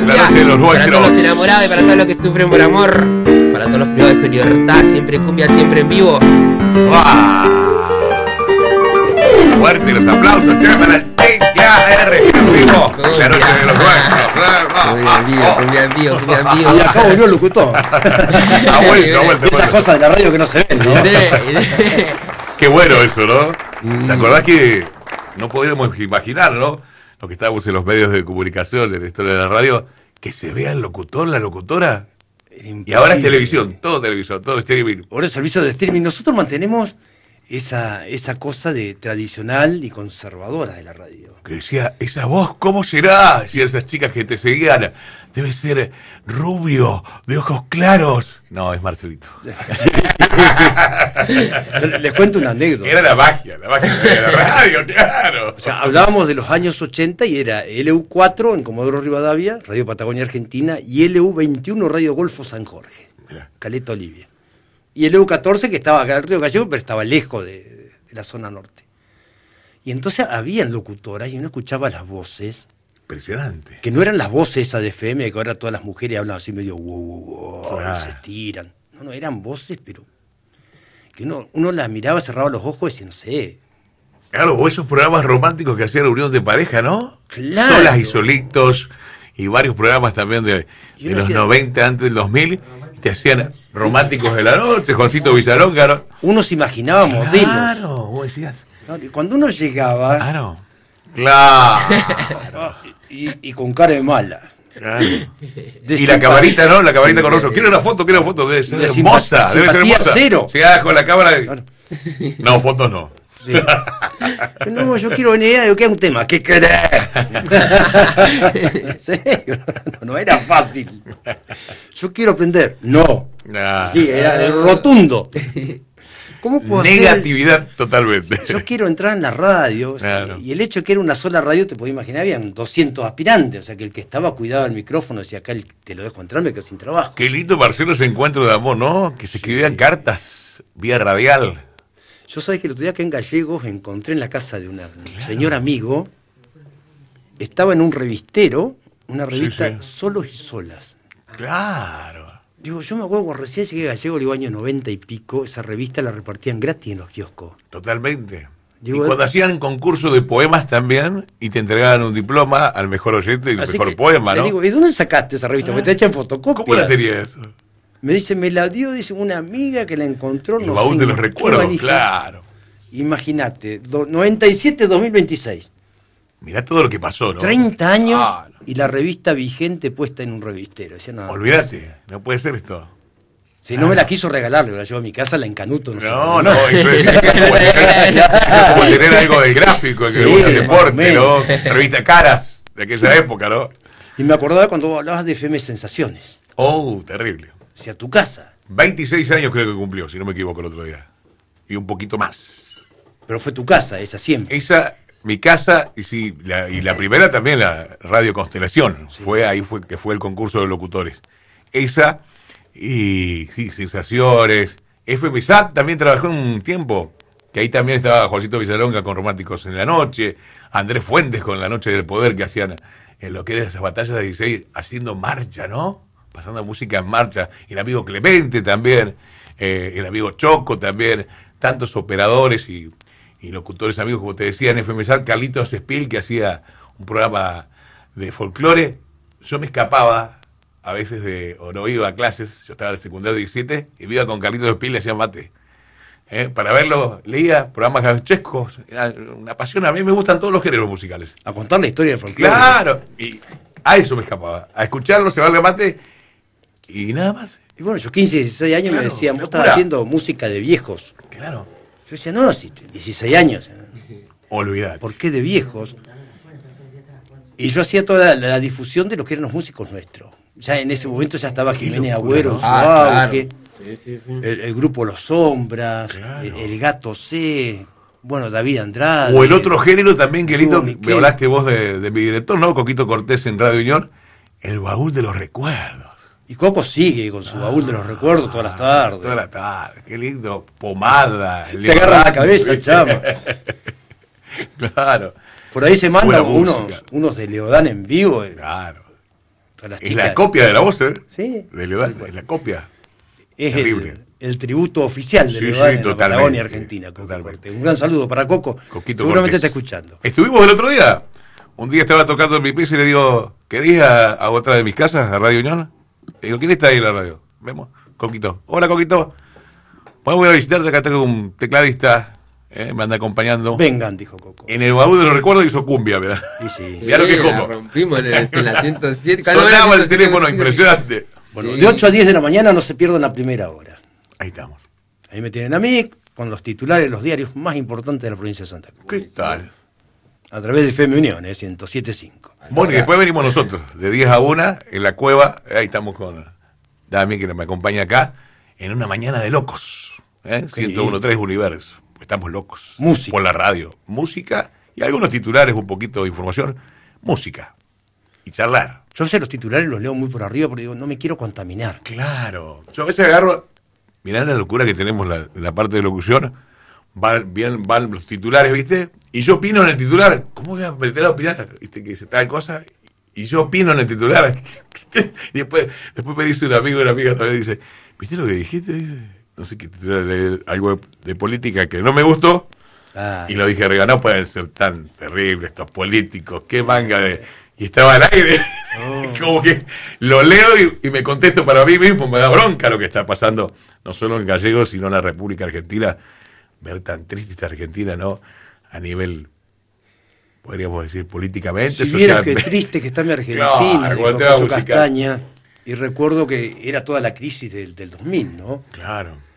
cumbia. La noche de los Para nuestros. todos los enamorados y para todos los que sufren por amor. Para todos los privados de su libertad. Siempre cumbia, siempre en vivo. Fuerte los aplausos, che, para el TKR en vivo. La noche de los nuestros. Cumbia en vivo, cumbia en vivo, cumbia en vivo. Y acá volvió el locutor. Ha vuelto. Esas cosas de la radio que no se ven, ¿no? Qué bueno eso, ¿no? ¿Te acordás que no podíamos imaginar, ¿no? Lo que estábamos en los medios de comunicación, en la historia de la radio, que se vea el locutor, la locutora. Y ahora es televisión, todo streaming. Ahora es servicio de streaming. Nosotros mantenemos esa cosa de tradicional y conservadora de la radio. Que decía, esa voz, ¿cómo será? Y esas chicas que te seguían, debe ser rubio, de ojos claros. No, es Marcelito. Les cuento una anécdota. Era la magia de la radio, claro. O sea, hablábamos de los años 80 y era LU4 en Comodoro Rivadavia, Radio Patagonia Argentina, y LU21 Radio Golfo San Jorge, Mirá. Caleta Olivia. Y LU14 que estaba acá en el Río Gallego, pero estaba lejos de la zona norte. Y entonces habían locutoras y uno escuchaba las voces, Impresionante. que no eran las voces esas de FM, que ahora todas las mujeres hablan así medio wow, Claro. se estiran. No, eran voces, pero que uno las miraba, cerraba los ojos y decía, no sé. Claro, o esos programas románticos que hacían reunión de pareja, ¿no? Claro. Solas y solitos, y varios programas también de Y uno los decía, 90, antes del 2000, y te hacían románticos de la noche, Juancito Villalonga, ¿no? Uno se imaginaba modelos. Claro, vos decías. Y cuando uno llegaba Claro. y con cara de mala. Claro. De Y la camarita, ¿no? La camarita con rostro. ¿Quiere una foto? Debe ser De hermosa. Debe ser simpatía hermosa. cero. Llegada con la cámara. Claro. No, fotos no. Sí. No, yo quiero venir, yo quiero un tema. ¿Qué querés? ¿En serio? No era fácil. Yo quiero aprender. No. Nah. Sí, era rotundo. ¿Cómo puedo hacer? Negatividad totalmente. Yo quiero entrar en la radio. Claro. Y el hecho de que era una sola radio, te podés imaginar, habían 200 aspirantes. O sea, que el que estaba cuidado del micrófono decía, acá te lo dejo entrar, me quedo sin trabajo. Qué lindo, Marcelo, ese encuentro de amor, ¿no? Que se escribían cartas vía radial. Yo sabés que el otro día acá en Gallegos encontré en la casa de un señor amigo, estaba en un revistero, una revista sí. Solos y Solas. Claro. Digo, yo me acuerdo cuando recién llegué a Gallego, digo, año 90 y pico, esa revista la repartían gratis en los kioscos. Totalmente. Digo, y cuando hacían concurso de poemas también, y te entregaban un diploma al mejor oyente y el así mejor que poema, le ¿no? digo, ¿y dónde sacaste esa revista? Porque te echan fotocopias. ¿Cómo la tenías? Me dice, me la dio, dice, una amiga que la encontró. El no baúl sé, de los qué recuerdos, valija. claro. Imagínate, 97-2026. Mirá todo lo que pasó, ¿no? 30 años Ah, no. y la revista vigente puesta en un revistero. Decía, no, Olvídate, no puede ser esto. si no me la quiso regalar, la llevo a mi casa, la encanuto. No, eso es como tener algo del gráfico, que Sí, le gusta el más o deporte, menos. ¿no? Revista Caras, de aquella época, ¿no? Y me acordaba cuando vos hablabas de FM Sensaciones. Oh, terrible. O sea, tu casa. 26 años creo que cumplió, si no me equivoco, el otro día. Y un poquito más. Pero fue tu casa, esa siempre. Esa, mi casa, y sí, la primera también, la Radio Constelación. Sí. Ahí fue que fue el concurso de locutores. Esa, y sí, Sensaciones. FMSAT también trabajó un tiempo, que ahí también estaba Juancito Villalonga con Románticos en la Noche, Andrés Fuentes con La Noche del Poder, que hacían en lo que eran esas batallas de 16, haciendo marcha, ¿no? Pasando música en marcha. El amigo Clemente también, el amigo Choco también, tantos operadores y locutores amigos, como te decía, en FMSAT, Carlitos Espil, que hacía un programa de folclore. Yo me escapaba a veces o no iba a clases, yo estaba en el secundario 17, y iba con Carlitos Espil y le hacía mate. Para verlo, leía programas gauchescos, era una pasión. A mí me gustan todos los géneros musicales. A contar la historia del folclore. Claro, y a eso me escapaba, a escucharlo, se va el mate y nada más. Y bueno, yo 15, 16 años Claro, me decían, vos locura. estás haciendo música de viejos. Claro, Yo decía, no, si 16 años. olvidar. ¿Por qué de viejos? Y yo hacía toda la difusión de lo que eran los músicos nuestros. Ya en ese momento ya estaba Jiménez Agüero en su auge, Sí. el grupo Los Sombras, Claro. el Gato C, bueno, David Andrade. O el otro género también, que lindo, Miquel. me hablaste vos de mi director, ¿no? Coquito Cortés en Radio Unión, el baúl de los recuerdos. Y Coco sigue con su baúl de los recuerdos todas las tardes. Toda la tarde, qué lindo, pomada. Se agarra la cabeza, chama. Claro, Por ahí se mandan Buena música. unos de Leodán en vivo. claro. Con las Es chicas. la copia de la voz, ¿eh? Sí. De Leodán, es la copia. Es Terrible. el tributo oficial de Sí, Leodán sí, en la totalmente, Patagonia Argentina. Coco totalmente. Cortés. Un gran saludo para Coco. Coquito Seguramente Cortés. está escuchando. Estuvimos el otro día. Un día estaba tocando en mi piso y le digo, ¿querés ir a otra de mis casas, a Radio Unión? Le digo, ¿quién está ahí en la radio? Vemos, Coquito. Hola, Coquito. Voy a visitarte, acá tengo un tecladista, me anda acompañando. Vengan, dijo Coco. En el baúl de los recuerdos hizo cumbia, ¿verdad? Y sí. Mirá lo que la como. rompimos en la 107. Cuando Sonaba era el teléfono, 107. impresionante. Bueno, Sí. de 8 a 10 de la mañana no se pierdan la primera hora. Ahí estamos. Ahí me tienen a mí con los titulares de los diarios más importantes de la provincia de Santa Cruz. ¿Qué tal? A través de FM Unión, 107.5. Bueno, y después venimos nosotros, de 10 a 1, en la cueva. Ahí estamos con Dami, que me acompaña acá, en una mañana de locos. 101.3 Universo. Estamos locos. Música. Por la radio. Música y algunos titulares, un poquito de información. Música. Y charlar. Yo sé los titulares, los leo muy por arriba porque digo, no me quiero contaminar. Claro. Yo a veces agarro. Mirá la locura que tenemos en la parte de locución. Van los titulares, ¿viste? Y yo opino en el titular. ¿Cómo voy a meter a opinar? ¿Viste? Que dice tal cosa. Y yo opino en el titular. Y después me dice un amigo y una amiga también dice, ¿viste lo que dijiste? Dice, no sé qué titular, algo de política que no me gustó. Ah, Y lo dije arriba, no pueden ser tan terribles estos políticos, qué manga de... Y estaba al aire, como que lo leo y me contesto para mí mismo, me da bronca lo que está pasando, no solo en Gallegos, sino en la República Argentina, ver tan triste esta Argentina, ¿no? A nivel, podríamos decir, políticamente, si vieras qué socialmente. triste que está mi Argentina, Claro, dijo cuando te va a Cacho musicar. Castaña, y recuerdo que era toda la crisis del 2000, ¿no? Claro.